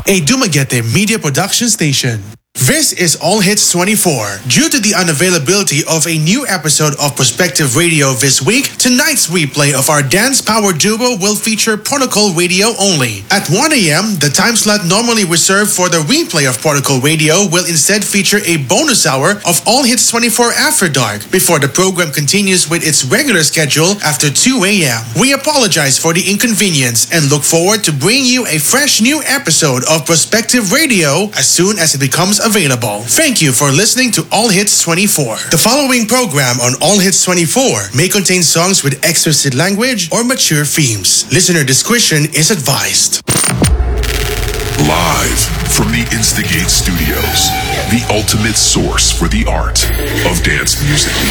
a Dumaguete media production station. This is All Hits 24. Due to the unavailability of a new episode of Perspective Radio this week, tonight's replay of our dance power duo will feature Protocol Radio only. At 1 a.m., the time slot normally reserved for the replay of Protocol Radio will instead feature a bonus hour of All Hits 24 After Dark before the program continues with its regular schedule after 2 a.m. We apologize for the inconvenience and look forward to bringing you a fresh new episode of Perspective Radio as soon as it becomes available. Thank you for listening to All Hits 24. The following program on All Hits 24 may contain songs with explicit language or mature themes. Listener discretion is advised. Live from the Instigate Studios, the ultimate source for the art of dance music.